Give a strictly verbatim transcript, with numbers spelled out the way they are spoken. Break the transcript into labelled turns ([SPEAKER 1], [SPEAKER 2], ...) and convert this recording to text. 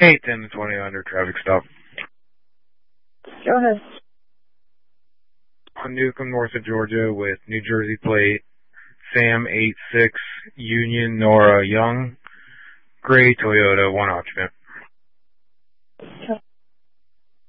[SPEAKER 1] Hey, ten to twenty under traffic stop.
[SPEAKER 2] Go ahead.
[SPEAKER 1] On Newcomb, north of Georgia, with New Jersey plate, Sam eight six, Union Nora Young, gray Toyota, one occupant.
[SPEAKER 2] Okay.